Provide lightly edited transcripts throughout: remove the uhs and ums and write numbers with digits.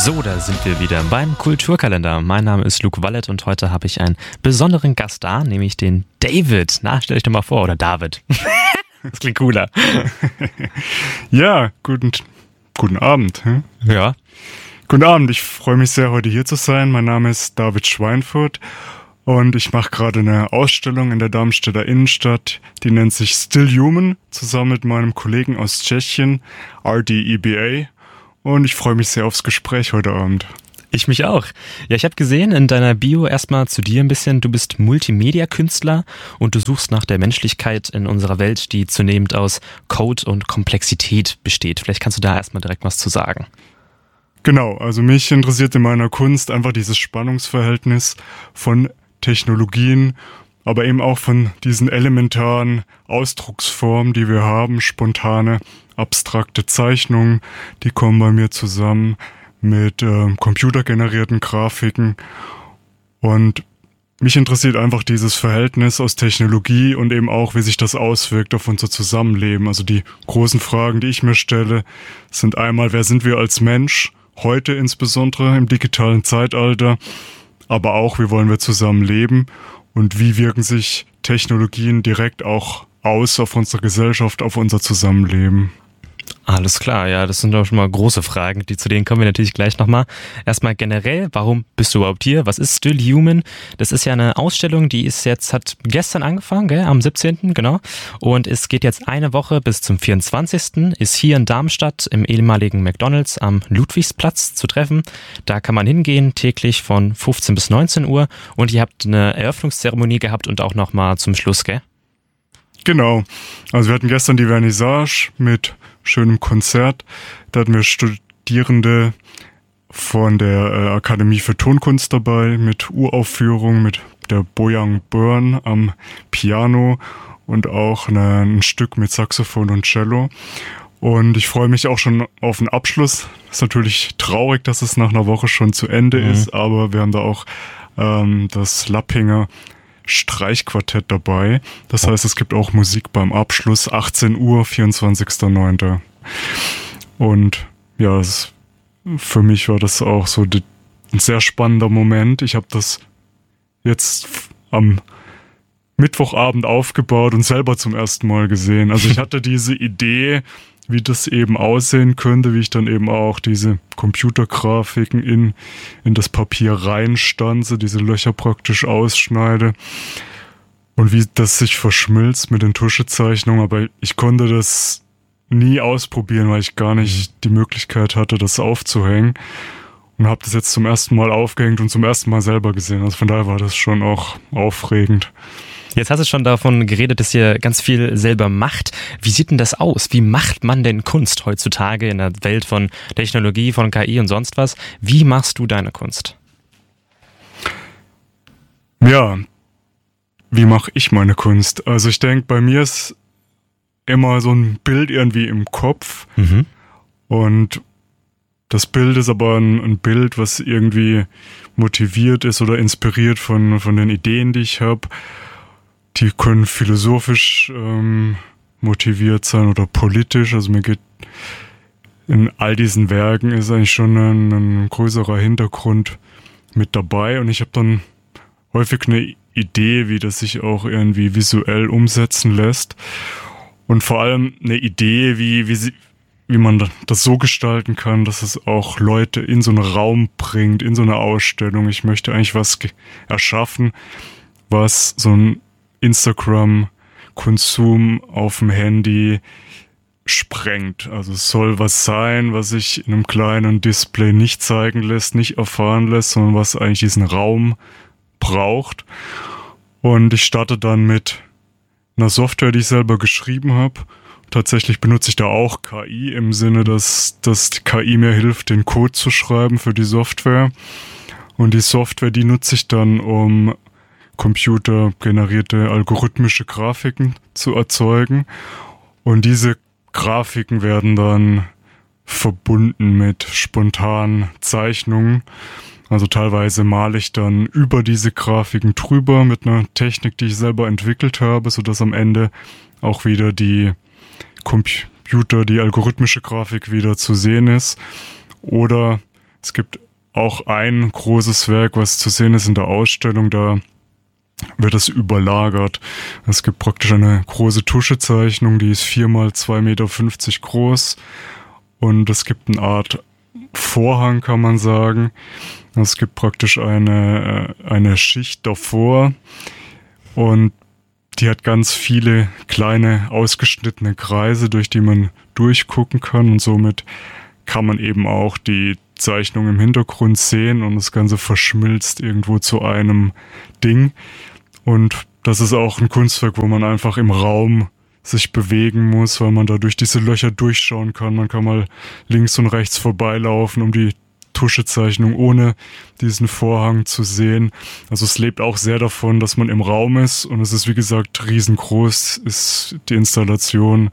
So, da sind wir wieder beim Kulturkalender. Mein Name ist Luke Wallet und heute habe ich einen besonderen Gast da, nämlich den David. Na, stell dich doch mal vor, oder David. Das klingt cooler. Ja, guten Abend. Ja. Guten Abend, ich freue mich sehr, heute hier zu sein. Mein Name ist David Schweinfurt und ich mache gerade eine Ausstellung in der Darmstädter Innenstadt. Die nennt sich Still Human, zusammen mit meinem Kollegen aus Tschechien, RDEBA. Und ich freue mich sehr aufs Gespräch heute Abend. Ich mich auch. Ja, ich habe gesehen in deiner Bio erstmal zu dir ein bisschen, du bist Multimedia-Künstler und du suchst nach der Menschlichkeit in unserer Welt, die zunehmend aus Code und Komplexität besteht. Vielleicht kannst du da erstmal direkt was zu sagen. Genau, also mich interessiert in meiner Kunst einfach dieses Spannungsverhältnis von Technologien, aber eben auch von diesen elementaren Ausdrucksformen, die wir haben, spontane, abstrakte Zeichnungen, die kommen bei mir zusammen mit computergenerierten Grafiken. Und mich interessiert einfach dieses Verhältnis aus Technologie und eben auch, wie sich das auswirkt auf unser Zusammenleben. Also die großen Fragen, die ich mir stelle, sind einmal, wer sind wir als Mensch, heute insbesondere im digitalen Zeitalter, aber auch, wie wollen wir zusammen leben und wie wirken sich Technologien direkt auch aus auf unsere Gesellschaft, auf unser Zusammenleben. Alles klar, ja, das sind doch schon mal große Fragen, zu denen kommen wir natürlich gleich nochmal. Erstmal generell, warum bist du überhaupt hier? Was ist Still Human? Das ist ja eine Ausstellung, hat gestern angefangen, gell? Am 17., genau. Und es geht jetzt eine Woche bis zum 24., ist hier in Darmstadt im ehemaligen McDonald's am Ludwigsplatz zu treffen. Da kann man hingehen, täglich von 15 bis 19 Uhr. Und ihr habt eine Eröffnungszeremonie gehabt und auch nochmal zum Schluss, gell? Genau. Also wir hatten gestern die Vernissage mit schönem Konzert. Da hatten wir Studierende von der Akademie für Tonkunst dabei mit Uraufführung mit der Boyang Byrne am Piano und auch ein Stück mit Saxophon und Cello. Und ich freue mich auch schon auf den Abschluss. Ist natürlich traurig, dass es nach einer Woche schon zu Ende ist, aber wir haben da auch das Lappinger Streichquartett dabei. Das heißt, es gibt auch Musik beim Abschluss, 18 Uhr, 24.09. Und ja, für mich war das auch so ein sehr spannender Moment. Ich habe das jetzt am Mittwochabend aufgebaut und selber zum ersten Mal gesehen. Also ich hatte diese Idee, wie das eben aussehen könnte, wie ich dann eben auch diese Computergrafiken in das Papier reinstanze, diese Löcher praktisch ausschneide und wie das sich verschmilzt mit den Tuschezeichnungen. Aber ich konnte das nie ausprobieren, weil ich gar nicht die Möglichkeit hatte, das aufzuhängen, und habe das jetzt zum ersten Mal aufgehängt und zum ersten Mal selber gesehen. Also von daher war das schon auch aufregend. Jetzt hast du schon davon geredet, dass ihr ganz viel selber macht. Wie sieht denn das aus? Wie macht man denn Kunst heutzutage in der Welt von Technologie, von KI und sonst was? Wie machst du deine Kunst? Ja, wie mache ich meine Kunst? Also ich denke, bei mir ist immer so ein Bild irgendwie im Kopf. Und das Bild ist aber ein Bild, was irgendwie motiviert ist oder inspiriert von den Ideen, die ich habe. Die können philosophisch motiviert sein oder politisch. Also mir geht in all diesen Werken ist eigentlich schon ein größerer Hintergrund mit dabei. Und ich habe dann häufig eine Idee, wie das sich auch irgendwie visuell umsetzen lässt. Und vor allem eine Idee, wie man das so gestalten kann, dass es auch Leute in so einen Raum bringt, in so eine Ausstellung. Ich möchte eigentlich was erschaffen, was so ein Instagram-Konsum auf dem Handy sprengt. Also es soll was sein, was sich in einem kleinen Display nicht zeigen lässt, nicht erfahren lässt, sondern was eigentlich diesen Raum braucht. Und ich starte dann mit einer Software, die ich selber geschrieben habe. Tatsächlich benutze ich da auch KI im Sinne, dass die KI mir hilft, den Code zu schreiben für die Software. Und die Software, die nutze ich dann, um computergenerierte algorithmische Grafiken zu erzeugen. Und diese Grafiken werden dann verbunden mit spontanen Zeichnungen. Also teilweise male ich dann über diese Grafiken drüber mit einer Technik, die ich selber entwickelt habe, sodass am Ende auch wieder die algorithmische Grafik wieder zu sehen ist. Oder Es gibt auch ein großes Werk, was zu sehen ist in der Ausstellung, da wird es überlagert. Es gibt praktisch eine große Tuschezeichnung, die ist 4 mal 2,50 Meter groß und es gibt eine Art Vorhang, kann man sagen. Es gibt praktisch eine Schicht davor und die hat ganz viele kleine ausgeschnittene Kreise, durch die man durchgucken kann und somit kann man eben auch die Zeichnung im Hintergrund sehen und das Ganze verschmilzt irgendwo zu einem Ding. Und das ist auch ein Kunstwerk, wo man einfach im Raum sich bewegen muss, weil man da durch diese Löcher durchschauen kann. Man kann mal links und rechts vorbeilaufen, um die Tuschezeichnung ohne diesen Vorhang zu sehen. Also es lebt auch sehr davon, dass man im Raum ist und es ist wie gesagt riesengroß, ist die Installation.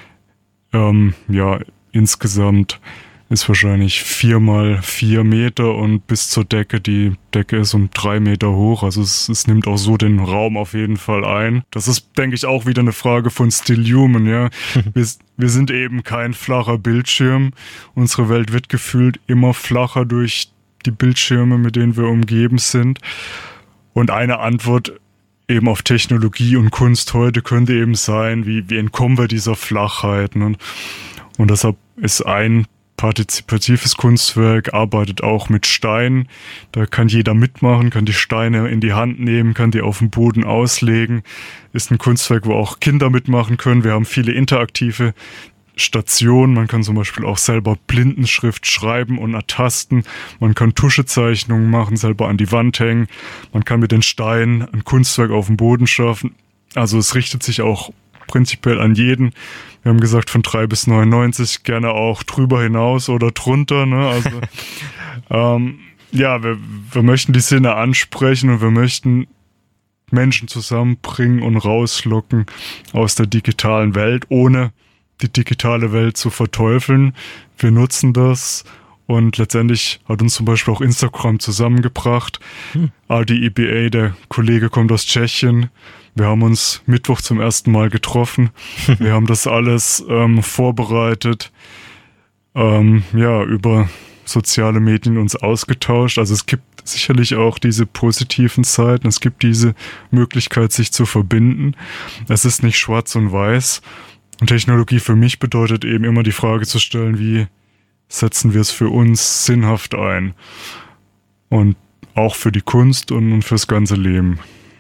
Insgesamt ist wahrscheinlich 4 mal 4 Meter und bis zur Decke, die Decke ist um 3 Meter hoch, also es nimmt auch so den Raum auf jeden Fall ein. Das ist, denke ich, auch wieder eine Frage von Still Human, ja. Wir sind eben kein flacher Bildschirm. Unsere Welt wird gefühlt immer flacher durch die Bildschirme, mit denen wir umgeben sind. Und eine Antwort eben auf Technologie und Kunst heute könnte eben sein, wie entkommen wir dieser Flachheit, ne? Und deshalb ist ein partizipatives Kunstwerk, arbeitet auch mit Steinen. Da kann jeder mitmachen, kann die Steine in die Hand nehmen, kann die auf dem Boden auslegen. Ist ein Kunstwerk, wo auch Kinder mitmachen können. Wir haben viele interaktive Stationen. Man kann zum Beispiel auch selber Blindenschrift schreiben und ertasten. Man kann Tuschezeichnungen machen, selber an die Wand hängen. Man kann mit den Steinen ein Kunstwerk auf dem Boden schaffen. Also es richtet sich auch prinzipiell an jeden. Wir haben gesagt, von 3 bis 99, gerne auch drüber hinaus oder drunter, ne? Also wir möchten die Sinne ansprechen und wir möchten Menschen zusammenbringen und rauslocken aus der digitalen Welt, ohne die digitale Welt zu verteufeln. Wir nutzen das und letztendlich hat uns zum Beispiel auch Instagram zusammengebracht. RDEBA, der Kollege kommt aus Tschechien. Wir haben uns Mittwoch zum ersten Mal getroffen. Wir haben das alles vorbereitet, über soziale Medien uns ausgetauscht. Also es gibt sicherlich auch diese positiven Seiten. Es gibt diese Möglichkeit, sich zu verbinden. Es ist nicht schwarz und weiß. Und Technologie für mich bedeutet eben immer die Frage zu stellen, wie setzen wir es für uns sinnhaft ein? Und auch für die Kunst und fürs ganze Leben.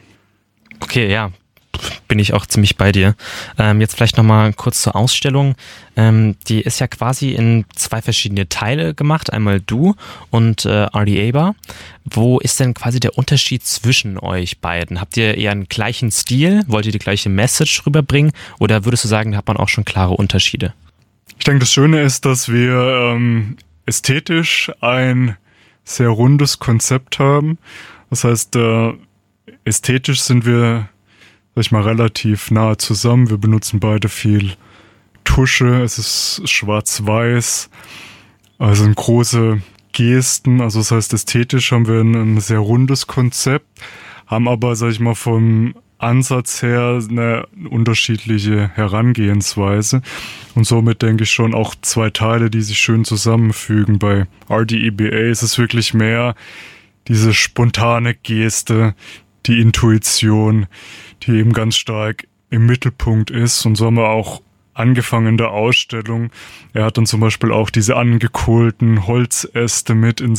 Okay, ja, bin ich auch ziemlich bei dir. Jetzt vielleicht nochmal kurz zur Ausstellung. Die ist ja quasi in 2 verschiedene Teile gemacht. Einmal du und RDEBA. Wo ist denn quasi der Unterschied zwischen euch beiden? Habt ihr eher einen gleichen Stil? Wollt ihr die gleiche Message rüberbringen? Oder würdest du sagen, da hat man auch schon klare Unterschiede? Ich denke, das Schöne ist, dass wir ästhetisch ein sehr rundes Konzept haben. Das heißt, ästhetisch sind wir, sag ich mal, relativ nahe zusammen. Wir benutzen beide viel Tusche. Es ist schwarz-weiß. Also sind große Gesten. Also das heißt, ästhetisch haben wir ein sehr rundes Konzept, haben aber, sag ich mal, vom Ansatz her eine unterschiedliche Herangehensweise. Und somit denke ich schon auch 2 Teile, die sich schön zusammenfügen. Bei RDEBA ist es wirklich mehr diese spontane Geste, die Intuition, die eben ganz stark im Mittelpunkt ist. Und so haben wir auch angefangen in der Ausstellung. Er hat dann zum Beispiel auch diese angekohlten Holzäste mit in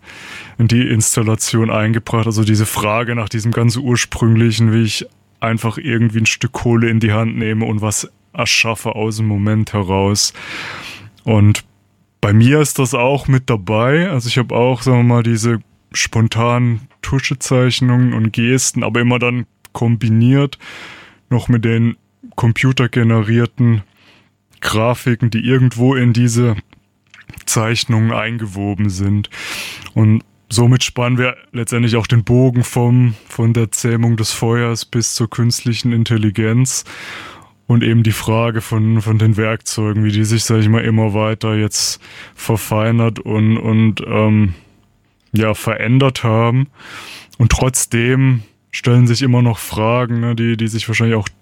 die Installation eingebracht. Also diese Frage nach diesem ganz ursprünglichen, wie ich einfach irgendwie ein Stück Kohle in die Hand nehme und was erschaffe aus dem Moment heraus. Und bei mir ist das auch mit dabei. Also ich habe auch, sagen wir mal, diese spontanen Tuschezeichnungen und Gesten, aber immer dann kombiniert noch mit den computergenerierten Grafiken, die irgendwo in diese Zeichnungen eingewoben sind. Und somit spannen wir letztendlich auch den Bogen von der Zähmung des Feuers bis zur künstlichen Intelligenz und eben die Frage von den Werkzeugen, wie die sich, sag ich mal, immer weiter jetzt verfeinert und verändert haben. Und trotzdem stellen sich immer noch Fragen, ne, die sich wahrscheinlich auch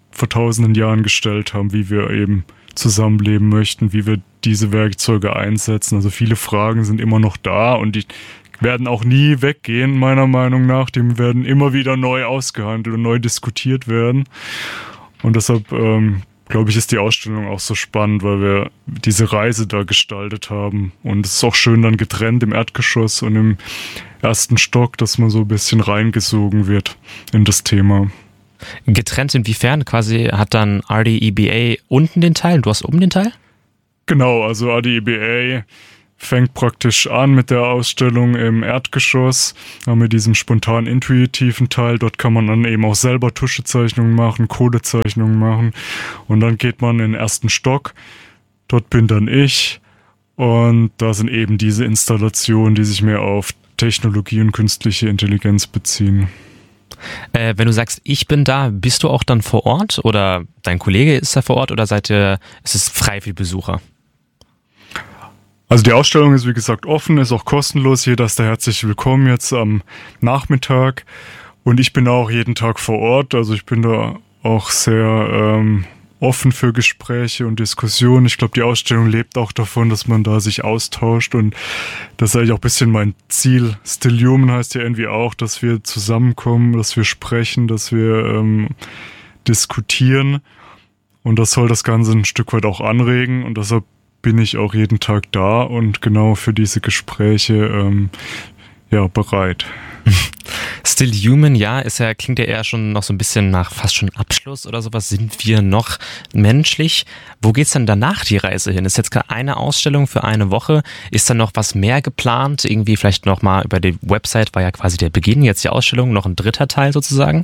vor tausenden Jahren gestellt haben, wie wir eben zusammenleben möchten, wie wir diese Werkzeuge einsetzen. Also viele Fragen sind immer noch da und die werden auch nie weggehen, meiner Meinung nach. Die werden immer wieder neu ausgehandelt und neu diskutiert werden. Und deshalb, glaube ich, ist die Ausstellung auch so spannend, weil wir diese Reise da gestaltet haben. Und es ist auch schön dann getrennt im Erdgeschoss und im ersten Stock, dass man so ein bisschen reingesogen wird in das Thema. Getrennt inwiefern? Quasi hat dann RDEBA unten den Teil und du hast oben den Teil? Genau, also RDEBA fängt praktisch an mit der Ausstellung im Erdgeschoss, mit diesem spontan intuitiven Teil. Dort kann man dann eben auch selber Tuschezeichnungen machen, Codezeichnungen machen. Und dann geht man in den ersten Stock. Dort bin dann ich. Und da sind eben diese Installationen, die sich mehr auf Technologie und künstliche Intelligenz beziehen. Wenn du sagst, ich bin da, bist du auch dann vor Ort oder dein Kollege ist da vor Ort oder ist es frei für Besucher? Also die Ausstellung ist wie gesagt offen, ist auch kostenlos. Jeder ist da herzlich willkommen jetzt am Nachmittag. Und ich bin auch jeden Tag vor Ort. Also ich bin da auch sehr offen für Gespräche und Diskussionen. Ich glaube, die Ausstellung lebt auch davon, dass man da sich austauscht. Und das ist eigentlich auch ein bisschen mein Ziel. Still Human heißt ja irgendwie auch, dass wir zusammenkommen, dass wir sprechen, dass wir diskutieren. Und das soll das Ganze ein Stück weit auch anregen. Und deshalb bin ich auch jeden Tag da und genau für diese Gespräche bereit. Still Human, ja, klingt ja eher schon noch so ein bisschen nach fast schon Abschluss oder sowas. Sind wir noch menschlich? Wo geht's denn danach die Reise hin? Ist jetzt gerade eine Ausstellung für eine Woche. Ist da noch was mehr geplant? Irgendwie vielleicht noch mal über die Website war ja quasi der Beginn, jetzt die Ausstellung, noch ein dritter Teil sozusagen?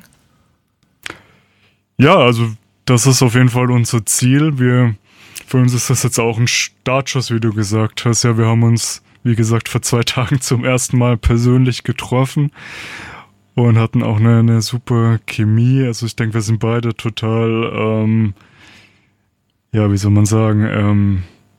Ja, also das ist auf jeden Fall unser Ziel. Für uns ist das jetzt auch ein Startschuss, wie du gesagt hast. Ja, wir haben uns, wie gesagt, vor 2 Tagen zum ersten Mal persönlich getroffen und hatten auch eine super Chemie. Also ich denke, wir sind beide total, wie soll man sagen,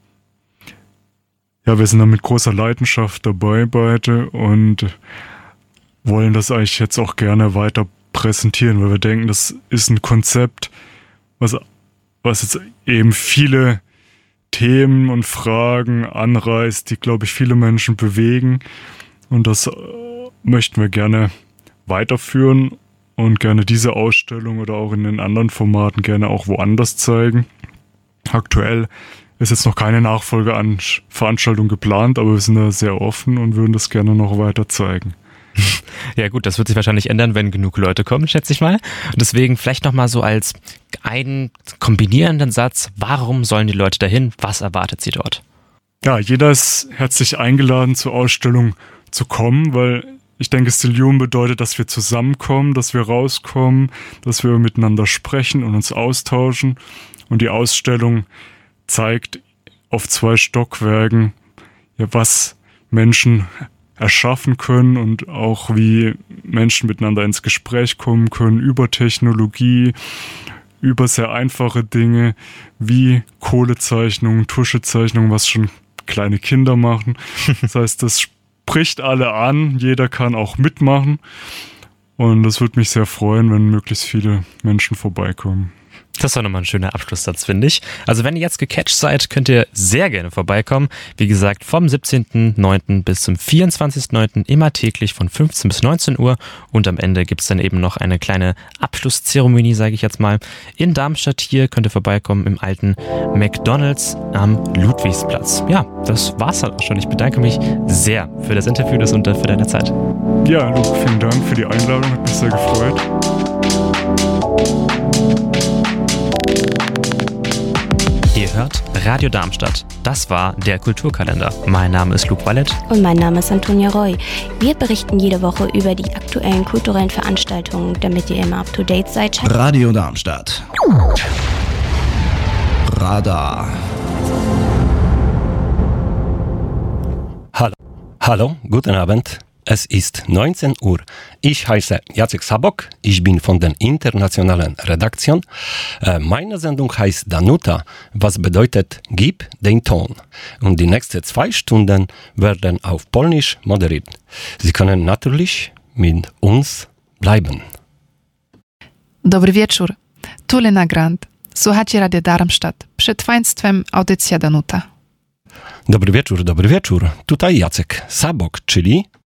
wir sind da mit großer Leidenschaft dabei beide und wollen das eigentlich jetzt auch gerne weiter präsentieren, weil wir denken, das ist ein Konzept, was jetzt eben viele Themen und Fragen anreißt, die, glaube ich, viele Menschen bewegen. Und das möchten wir gerne weiterführen und gerne diese Ausstellung oder auch in den anderen Formaten gerne auch woanders zeigen. Aktuell ist jetzt noch keine Nachfolgeveranstaltung geplant, aber wir sind da sehr offen und würden das gerne noch weiter zeigen. Ja gut, das wird sich wahrscheinlich ändern, wenn genug Leute kommen, schätze ich mal. Und deswegen vielleicht nochmal so als einen kombinierenden Satz, warum sollen die Leute dahin? Was erwartet sie dort? Ja, jeder ist herzlich eingeladen, zur Ausstellung zu kommen, weil ich denke, Still Human bedeutet, dass wir zusammenkommen, dass wir rauskommen, dass wir miteinander sprechen und uns austauschen. Und die Ausstellung zeigt auf 2 Stockwerken, was Menschen erschaffen können und auch wie Menschen miteinander ins Gespräch kommen können über Technologie, über sehr einfache Dinge wie Kohlezeichnungen, Tuschezeichnungen, was schon kleine Kinder machen. Das heißt, das spricht alle an, jeder kann auch mitmachen und das würde mich sehr freuen, wenn möglichst viele Menschen vorbeikommen. Das war nochmal ein schöner Abschlusssatz, finde ich. Also wenn ihr jetzt gecatcht seid, könnt ihr sehr gerne vorbeikommen. Wie gesagt, vom 17.09. bis zum 24.09. immer täglich von 15 bis 19 Uhr. Und am Ende gibt es dann eben noch eine kleine Abschlusszeremonie, sage ich jetzt mal. In Darmstadt hier könnt ihr vorbeikommen im alten McDonald's am Ludwigsplatz. Ja, das war's halt auch schon. Ich bedanke mich sehr für das Interview und für deine Zeit. Ja, Luke, vielen Dank für die Einladung. Hat mich sehr gefreut. Ihr hört Radio Darmstadt. Das war der Kulturkalender. Mein Name ist Luke Wallet. Und mein Name ist Antonia Roy. Wir berichten jede Woche über die aktuellen kulturellen Veranstaltungen, damit ihr immer up-to-date seid. Radio Darmstadt. Radar. Hallo, guten Abend. Es ist 19 Uhr. Ich heiße Jacek Sabok. Ich bin von der internationalen Redaktion. Meine Sendung heißt Danuta, was bedeutet Gib den Ton. Und die nächsten 2 Stunden werden auf Polnisch moderiert. Sie können natürlich mit uns bleiben. Dobry wieczór. Tulina Grant. Słuchacie Radio Darmstadt. Przed Państwem audycja Danuta. Dobry wieczór, dobry wieczór. Tutaj Jacek Sabok, czyli